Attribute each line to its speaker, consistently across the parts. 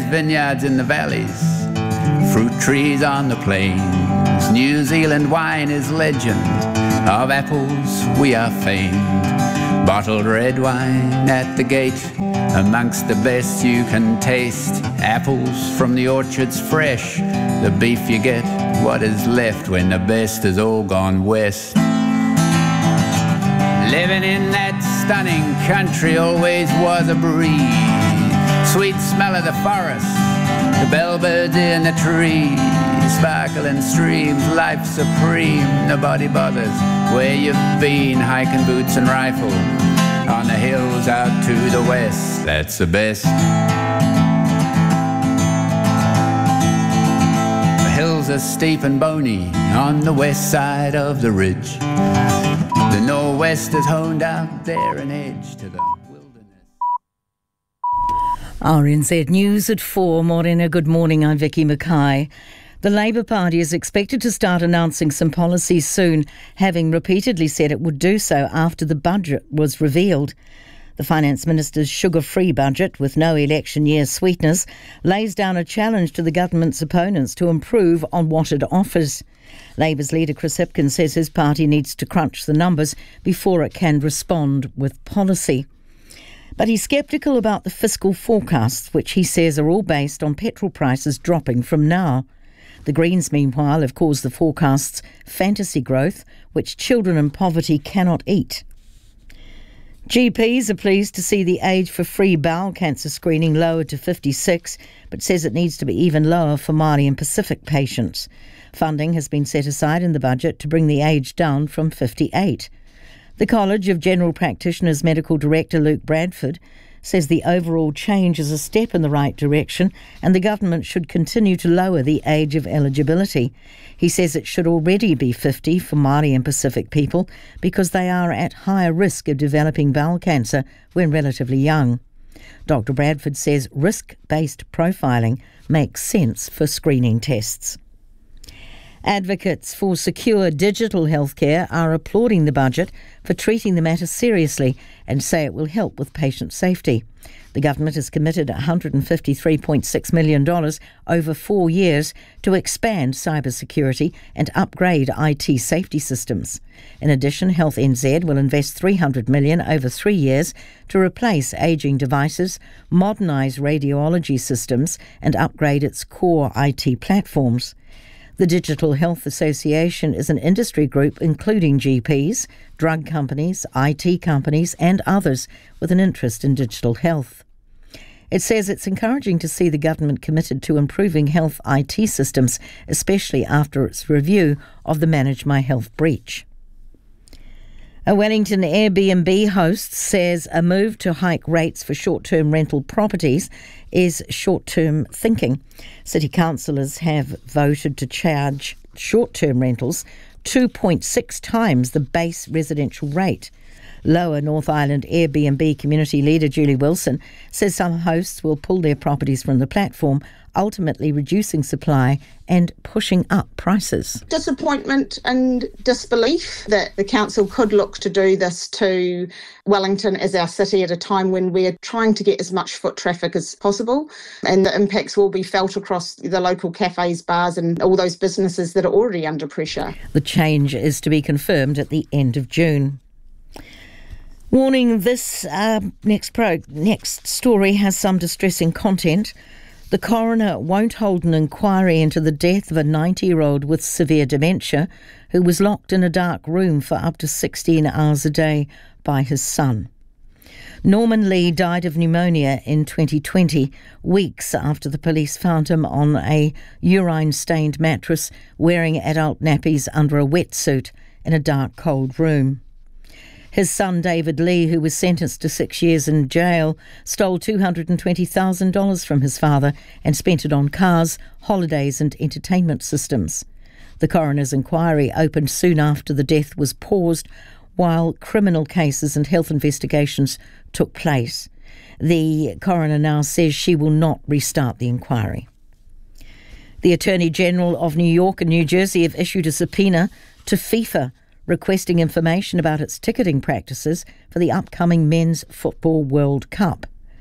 Speaker 1: vineyards in the valleys, fruit trees on the plains. New Zealand wine is legend, of apples we are famed. Bottled red wine at the gate, amongst the best you can taste. Apples from the orchards fresh, the beef you get, what is left when the best is all gone west. Living in that stunning country always was a breeze. Sweet smell of the forest, the bellbirds in the trees, sparkling streams, life supreme. Nobody bothers where you've been, hiking boots and rifle on the hills out to the west. That's the best. The hills are steep and bony on the west side of the ridge. The northwest is honed out there an edge to the wilderness.
Speaker 2: RNZ News at 4. Morena, good morning. I'm Vicky Mackay. The Labour Party is expected to start announcing some policies soon, having repeatedly said it would do so after the budget was revealed. The Finance Minister's sugar-free budget, with no election year sweeteners, lays down a challenge to the government's opponents to improve on what it offers. Labour's leader Chris Hipkins says his party needs to crunch the numbers before it can respond with policy. But he's sceptical about the fiscal forecasts, which he says are all based on petrol prices dropping from now. The Greens, meanwhile, have caused the forecasts fantasy growth, which children in poverty cannot eat. GPs are pleased to see the age for free bowel cancer screening lowered to 56, but says it needs to be even lower for Māori and Pacific patients. Funding has been set aside in the budget to bring the age down from 58. The College of General Practitioners Medical Director Luke Bradford says the overall change is a step in the right direction and the government should continue to lower the age of eligibility. He says it should already be 50 for Māori and Pacific people because they are at higher risk of developing bowel cancer when relatively young. Dr. Bradford says risk-based profiling makes sense for screening tests. Advocates for secure digital healthcare are applauding the budget for treating the matter seriously and say it will help with patient safety. The government has committed $153.6 million over 4 years to expand cybersecurity and upgrade IT safety systems. In addition, Health NZ will invest $300 million over 3 years to replace ageing devices, modernise radiology systems and upgrade its core IT platforms. The Digital Health Association is an industry group including GPs, drug companies, IT companies and others with an interest in digital health. It says it's encouraging to see the government committed to improving health IT systems, especially after its review of the Manage My Health breach. A Wellington Airbnb host says a move to hike rates for short-term rental properties is short-term thinking. City councillors have voted to charge short-term rentals 2.6 times the base residential rate. Lower North Island Airbnb community leader Julie Wilson says some hosts will pull their properties from the platform, ultimately reducing supply and pushing up prices.
Speaker 3: Disappointment and disbelief that the council could look to do this to Wellington as our city at a time when we're trying to get as much foot traffic as possible, and the impacts will be felt across the local cafes, bars and all those businesses that are already under pressure.
Speaker 2: The change is to be confirmed at the end of June. Warning, this next story has some distressing content. The coroner won't hold an inquiry into the death of a 90-year-old with severe dementia who was locked in a dark room for up to 16 hours a day by his son. Norman Lee died of pneumonia in 2020, weeks after the police found him on a urine-stained mattress wearing adult nappies under a wetsuit in a dark, cold room. His son, David Lee, who was sentenced to 6 years in jail, stole $220,000 from his father and spent it on cars, holidays and entertainment systems. The coroner's inquiry opened soon after the death was paused, while criminal cases and health investigations took place. The coroner now says she will not restart the inquiry. The Attorney General of New York and New Jersey have issued a subpoena to FIFA, requesting information about its ticketing practices for the upcoming Men's Football World Cup.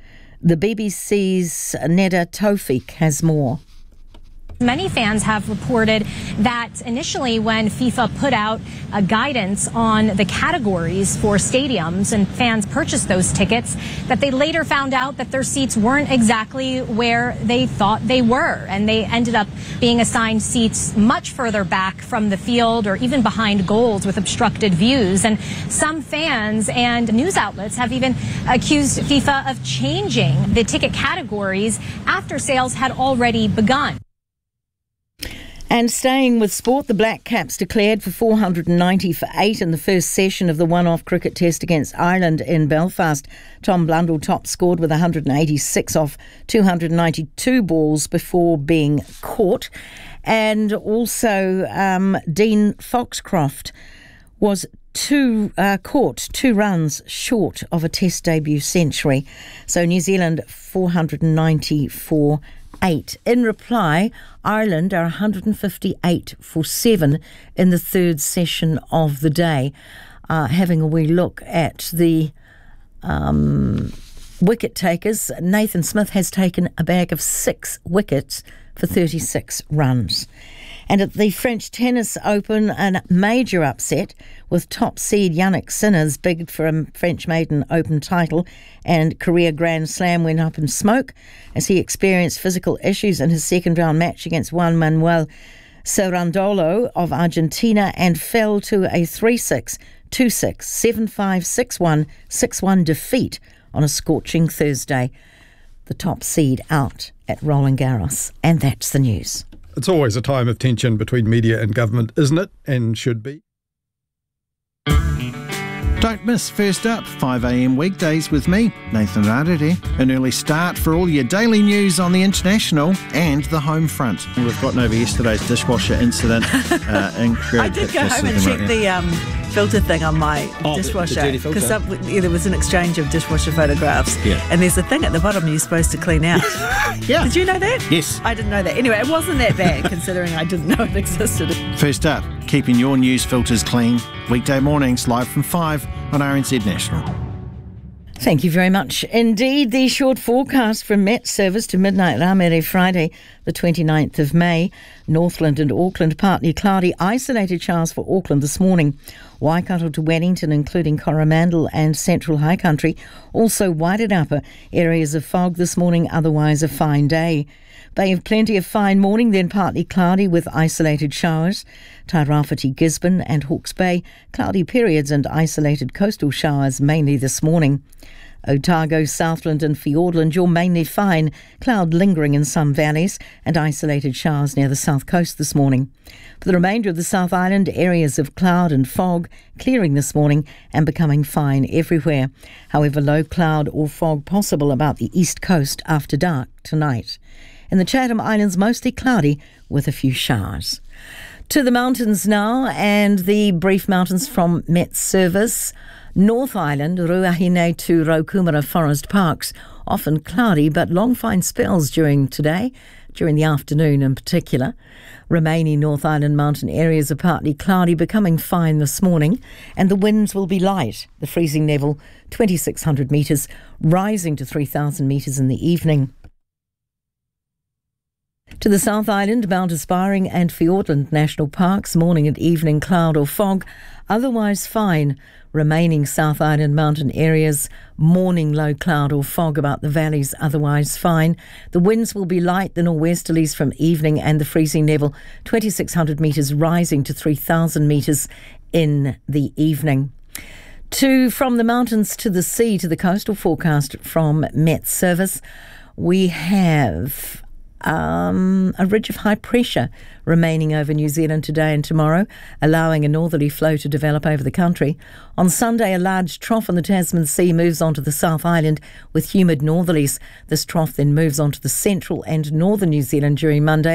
Speaker 2: The BBC's Neda Tawfik has more.
Speaker 4: Many fans have reported that initially when FIFA put out a guidance on the categories for stadiums and fans purchased those tickets, that they later found out that their seats weren't exactly where they thought they were. And they ended up being assigned seats much further back from the field or even behind goals with obstructed views. And some fans and news outlets have even accused FIFA of changing the ticket categories after sales had already begun.
Speaker 2: And staying with sport, the Black Caps declared for 490 for 8 in the first session of the one-off cricket test against Ireland in Belfast. Tom Blundell top scored with 186 off 292 balls before being caught. And also Dean Foxcroft was caught 2 runs short of a test debut century. So New Zealand 490 for 8. In reply, Ireland are 158 for 7 in the third session of the day. Having a wee look at the wicket takers, Nathan Smith has taken a bag of 6 wickets for 36 runs. And at the French Tennis Open, a major upset with top seed Yannick Sinner's bid for a French Maiden Open title and career Grand Slam went up in smoke as he experienced physical issues in his second round match against Juan Manuel Cerundolo of Argentina and fell to a 3-6, 2-6, 7-5, 6-1, 6-1 defeat on a scorching Thursday. The top seed out at Roland Garros. And that's the news.
Speaker 5: It's always a time of tension between media and government, isn't it? And should be.
Speaker 6: Don't miss First Up, 5am weekdays with me, Nathan Rarere. An early start for all your daily news on the international and the home front. We've gotten over yesterday's dishwasher incident.
Speaker 7: I did go home and check the filter thing on my dishwasher because there was an exchange of dishwasher photographs, and there's a thing at the bottom you're supposed to clean out.
Speaker 6: Yeah.
Speaker 7: Did you know that?
Speaker 6: Yes.
Speaker 7: I didn't know that. Anyway, it wasn't that bad considering I didn't know it existed.
Speaker 6: First Up, keeping your news filters clean. Weekday mornings live from 5 on RNZ National.
Speaker 2: Thank you very much indeed. The short forecast from Met Service to midnight Ramere Friday, the 29th of May. Northland and Auckland partly cloudy, isolated showers for Auckland this morning. Waikato to Wellington, including Coromandel and Central High Country. Also Waited Upper, areas of fog this morning, otherwise a fine day. Bay of Plenty, a fine morning, then partly cloudy with isolated showers. Tairāwhiti, Gisborne and Hawke's Bay, cloudy periods and isolated coastal showers mainly this morning. Otago, Southland and Fiordland, you're mainly fine. Cloud lingering in some valleys and isolated showers near the south coast this morning. For the remainder of the South Island, areas of cloud and fog clearing this morning and becoming fine everywhere. However, low cloud or fog possible about the east coast after dark tonight. In the Chatham Islands, mostly cloudy with a few showers. To the mountains now, and the brief mountains from Met Service. North Island, Ruahine to Raukumara Forest Parks, often cloudy but long fine spells during today, during the afternoon in particular. Remaining North Island mountain areas are partly cloudy, becoming fine this morning, and the winds will be light. The freezing level 2,600 metres, rising to 3,000 metres in the evening. To the South Island, Mount Aspiring and Fiordland National Parks, morning and evening cloud or fog, otherwise fine. Remaining South Island mountain areas, morning low cloud or fog about the valleys, otherwise fine. The winds will be light, the nor'westerlies from evening, and the freezing level 2,600 metres rising to 3,000 metres in the evening. From the mountains to the sea, to the coastal forecast from Met Service, we have a ridge of high pressure remaining over New Zealand today and tomorrow, allowing a northerly flow to develop over the country. On Sunday, a large trough on the Tasman Sea moves onto the South Island with humid northerlies. This trough then moves onto the central and northern New Zealand during Monday.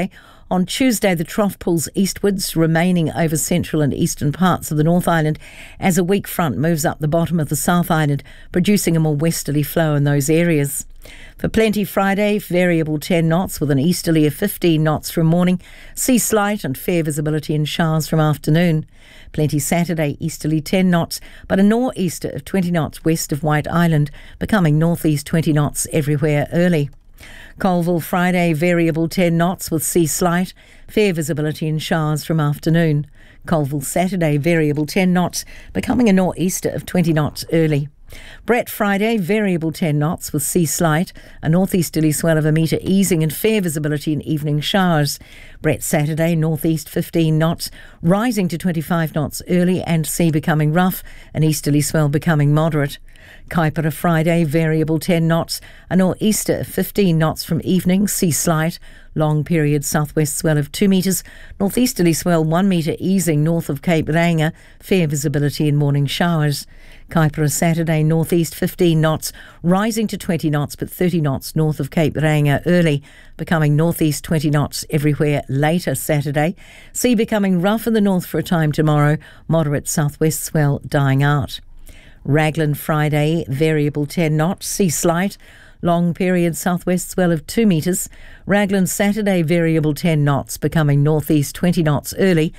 Speaker 2: On Tuesday, the trough pulls eastwards, remaining over central and eastern parts of the North Island as a weak front moves up the bottom of the South Island, producing a more westerly flow in those areas. For Plenty Friday, variable 10 knots with an easterly of 15 knots from morning, sea slight and fair visibility in showers from afternoon. Plenty Saturday, easterly 10 knots, but a nor'easter of 20 knots west of White Island, becoming northeast 20 knots everywhere early. Colville Friday, variable 10 knots with sea slight, fair visibility in showers from afternoon. Colville Saturday, variable 10 knots, becoming a nor'easter of 20 knots early. Brett Friday, variable 10 knots with sea slight, a northeasterly swell of a metre easing and fair visibility in evening showers. Brett Saturday, northeast 15 knots, rising to 25 knots early and sea becoming rough, an easterly swell becoming moderate. Kaipara Friday, variable 10 knots, a nor'easter of 15 knots from evening, sea slight, long period southwest swell of 2 metres, northeasterly swell 1 metre easing north of Cape Reinga, fair visibility in morning showers. Kaipara Saturday, northeast 15 knots, rising to 20 knots but 30 knots north of Cape Reinga early, becoming northeast 20 knots everywhere later Saturday. Sea becoming rough in the north for a time tomorrow, moderate southwest swell dying out. Raglan Friday, variable 10 knots, sea slight, long period southwest swell of 2 metres. Raglan Saturday, variable 10 knots, becoming northeast 20 knots early,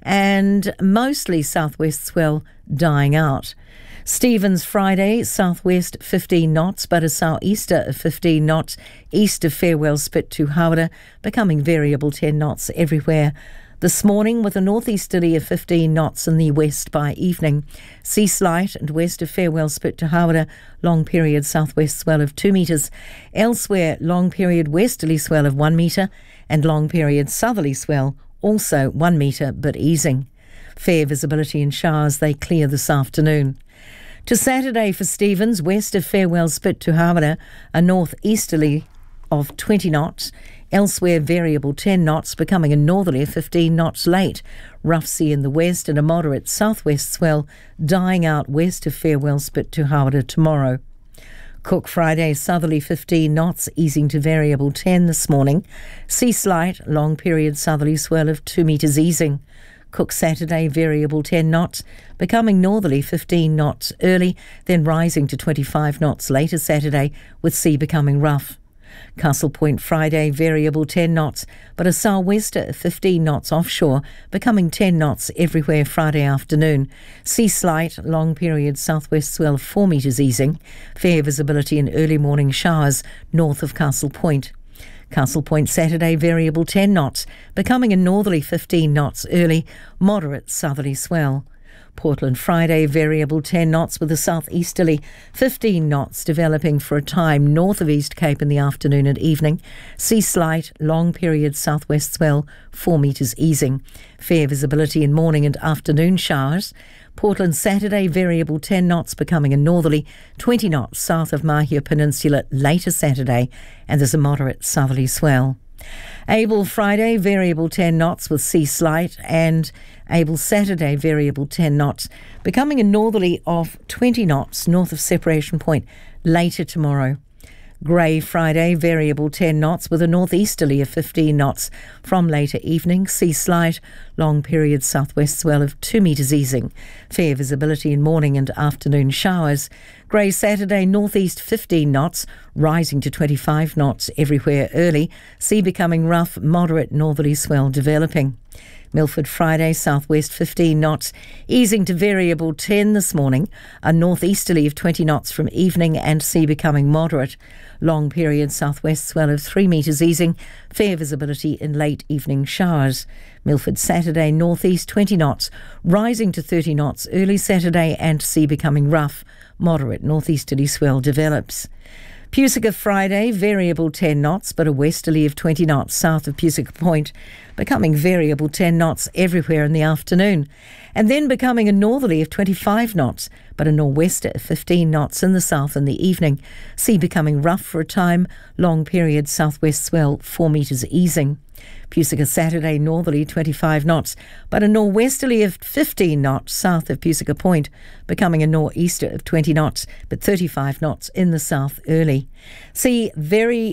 Speaker 2: and mostly southwest swell dying out. Stevens Friday, southwest 15 knots, but a southeaster of 15 knots, east of Farewell Spit to Howrah, becoming variable 10 knots everywhere. This morning with a northeasterly of 15 knots in the west by evening. Sea slight and west of Farewell Spit to Howrah, long period southwest swell of 2 metres. Elsewhere, long period westerly swell of 1 metre and long period southerly swell, also 1 metre but easing. Fair visibility in showers, they clear this afternoon. To Saturday for Stevens, west of Farewell Spit to Howrah, a northeasterly of 20 knots. Elsewhere, variable 10 knots, becoming a northerly of 15 knots late. Rough sea in the west and a moderate southwest swell dying out west of Farewell Spit to Howrah tomorrow. Cook Friday, southerly 15 knots, easing to variable 10 this morning. Sea slight, long period southerly swell of 2 metres easing. Cook Saturday, variable 10 knots, becoming northerly 15 knots early, then rising to 25 knots later Saturday, with sea becoming rough. Castle Point Friday, variable 10 knots, but a sou'wester of 15 knots offshore, becoming 10 knots everywhere Friday afternoon. Sea slight, long period southwest swell 4 metres easing. Fair visibility in early morning showers north of Castle Point. Castle Point Saturday, variable 10 knots, becoming a northerly 15 knots early, moderate southerly swell. Portland Friday, variable 10 knots with a southeasterly 15 knots developing for a time north of East Cape in the afternoon and evening. Sea slight, long period southwest swell, 4 metres easing. Fair visibility in morning and afternoon showers. Portland Saturday, variable 10 knots, becoming a northerly 20 knots south of Mahia Peninsula later Saturday, and there's a moderate southerly swell. Able Friday, variable 10 knots with sea slight, and Able Saturday, variable 10 knots, becoming a northerly of 20 knots north of Separation Point later tomorrow. Grey Friday, variable 10 knots with a northeasterly of 15 knots from later evening. Sea slight, long period southwest swell of 2 metres easing. Fair visibility in morning and afternoon showers. Grey Saturday, northeast 15 knots, rising to 25 knots everywhere early. Sea becoming rough, moderate northerly swell developing. Milford Friday, southwest 15 knots, easing to variable 10 this morning, a northeasterly of 20 knots from evening and sea becoming moderate. Long period southwest swell of 3 metres easing, fair visibility in late evening showers. Milford Saturday, northeast 20 knots, rising to 30 knots early Saturday and sea becoming rough, moderate northeasterly swell develops. Pusica Friday, variable 10 knots, but a westerly of 20 knots south of Pusica Point, becoming variable 10 knots everywhere in the afternoon, and then becoming a northerly of 25 knots, but a nor'wester of 15 knots in the south in the evening. Sea becoming rough for a time, long period southwest swell 4 metres easing. Pusica Saturday, northerly 25 knots, but a nor'westerly of 15 knots south of Pusica Point, becoming a nor'easter of 20 knots, but 35 knots in the south early. Sea very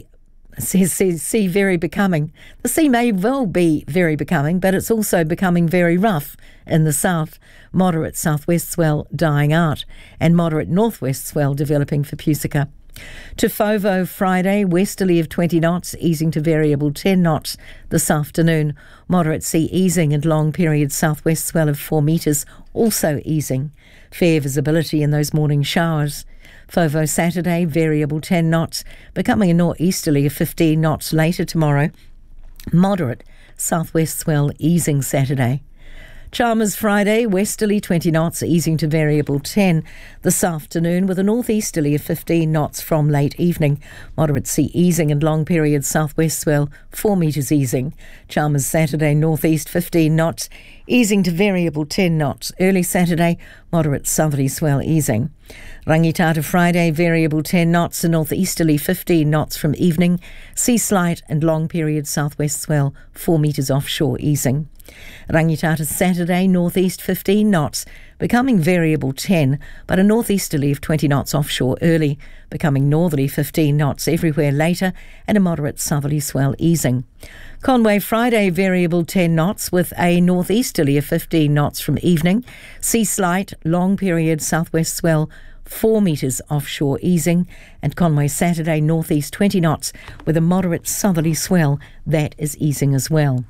Speaker 2: says sea very becoming. The sea may well be very becoming, but it's also becoming very rough in the south. Moderate southwest swell dying out and moderate northwest swell developing for Pusica. To Fovo, Friday, westerly of 20 knots, easing to variable 10 knots this afternoon. Moderate sea easing and long period southwest swell of 4 metres, also easing. Fair visibility in those morning showers. Fovo, Saturday, variable 10 knots, becoming a northeasterly of 15 knots later tomorrow. Moderate southwest swell easing Saturday. Chalmers, Friday, westerly 20 knots, easing to variable 10 this afternoon with a northeasterly of 15 knots from late evening. Moderate sea easing and long period southwest swell 4 metres easing. Chalmers, Saturday, northeast 15 knots, easing to variable 10 knots. Early Saturday, moderate southerly swell easing. Rangitata, Friday, variable 10 knots, a northeasterly 15 knots from evening. Sea slight and long period southwest swell 4 metres offshore easing. Rangitata, Saturday, northeast 15 knots, becoming variable 10, but a northeasterly of 20 knots offshore early, becoming northerly 15 knots everywhere later, and a moderate southerly swell easing. Conway, Friday, variable 10 knots with a northeasterly of 15 knots from evening. Sea slight, long period southwest swell 4 metres offshore easing. And Conway, Saturday, northeast 20 knots with a moderate southerly swell that is easing as well.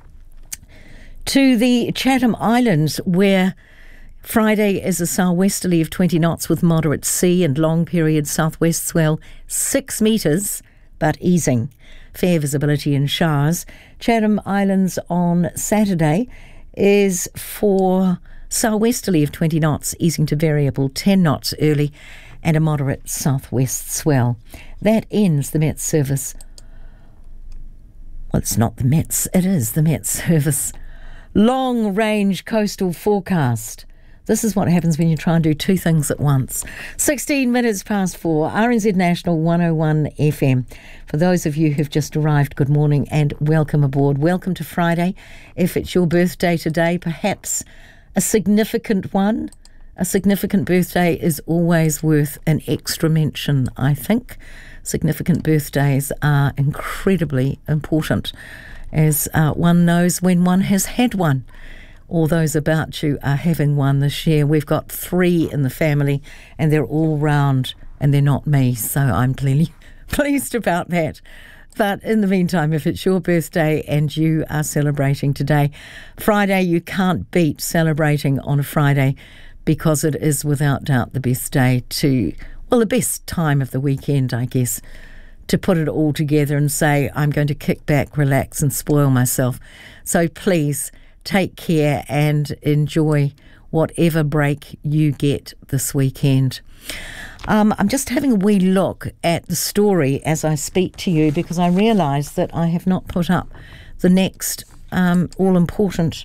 Speaker 2: To the Chatham Islands, where Friday is a southwesterly of 20 knots with moderate sea and long period southwest swell 6 metres, but easing. Fair visibility in showers. Chatham Islands on Saturday is for southwesterly of 20 knots, easing to variable 10 knots early, and a moderate southwest swell. That ends the Met service. Well, it's not the Mets, it is the Met service. Long-range coastal forecast. This is what happens when you try and do two things at once. 16 minutes past 4, RNZ National 101 FM. For those of you who've just arrived, good morning and welcome aboard. Welcome to Friday. If it's your birthday today, perhaps a significant one. A significant birthday is always worth an extra mention, I think. Significant birthdays are incredibly important, as one knows when one has had one, or those about you are having one this year. We've got 3 in the family, and they're all round, and they're not me, so I'm clearly pleased about that. But in the meantime, if it's your birthday and you are celebrating today, Friday, you can't beat celebrating on a Friday, because it is without doubt the best day to, well, the best time of the weekend, I guess, to put it all together and say, I'm going to kick back, relax and spoil myself. So please take care and enjoy whatever break you get this weekend. I'm just having a wee look at the story as I speak to you, because I realise that I have not put up the next all-important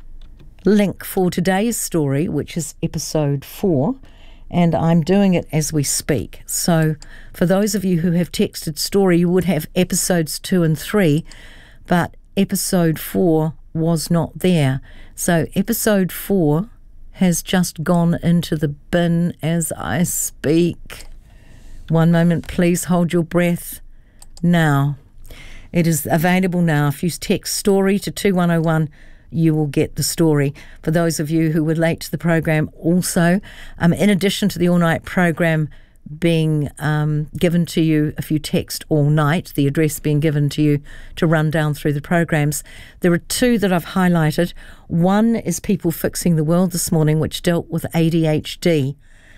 Speaker 2: link for today's story, which is episode 4. And I'm doing it as we speak. So for those of you who have texted story, you would have episodes 2 and 3, but episode 4 was not there. So episode 4 has just gone into the bin as I speak. One moment, please hold your breath. Now, it is available now. If you text story to 2101, you will get the story. For those of you who were late to the program also, in addition to the all-night program being given to you, if you text all night, the address being given to you to run down through the programs, there are 2 that I've highlighted. One is People Fixing the World this morning, which dealt with ADHD.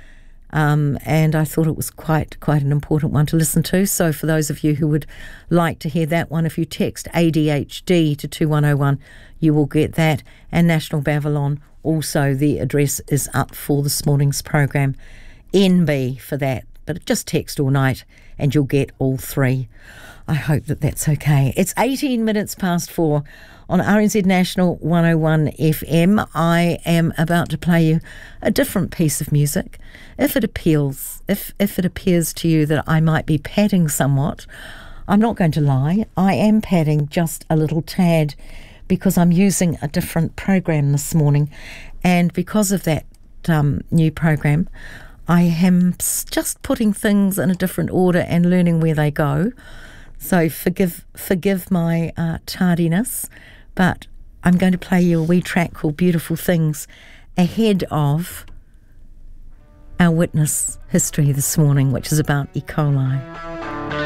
Speaker 2: And I thought it was quite an important one to listen to. So for those of you who would like to hear that one, if you text ADHD to 2101, you will get that. And National Babylon, also the address is up for this morning's program. NB for that, but just text all night and you'll get all 3. I hope that that's okay. It's 18 minutes past 4 on RNZ National 101 FM. I am about to play you a different piece of music. If it appeals, if it appears to you that I might be padding somewhat, I'm not going to lie. I am padding just a little tad because I'm using a different program this morning, and because of that new program, I am just putting things in a different order and learning where they go. So forgive my tardiness, but I'm going to play you a wee track called Beautiful Things ahead of our witness history this morning, which is about E. coli.